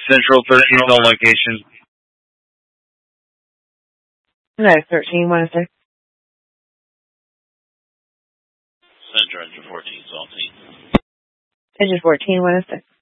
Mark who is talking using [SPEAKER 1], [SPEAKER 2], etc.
[SPEAKER 1] Central 13th on location.
[SPEAKER 2] No, 13, 106.
[SPEAKER 3] Central, Engine 14, Saltine.
[SPEAKER 2] Engine 14, 106.